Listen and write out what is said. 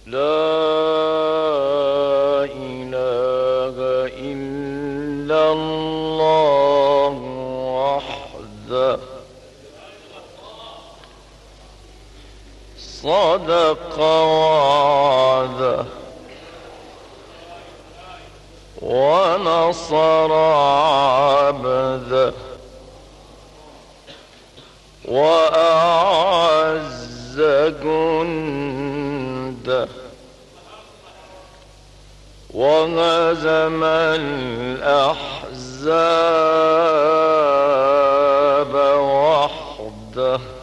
لا إله إلا الله وحده صدق وعده ونصر عبده وأعز جنده وهزم الأحزاب وحده